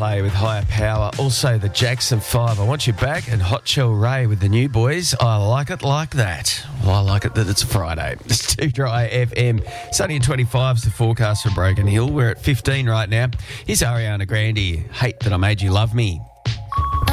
Play with Higher Power. Also, the Jackson 5, I Want You Back, and Hot Shell Ray with the New Boys. I like it like that. Well, I like it that it's a Friday. It's Too Dry FM. Sunny and 25 is the forecast for Broken Hill. We're at 15 right now. Here's Ariana Grande, Hate That I Made You Love Me.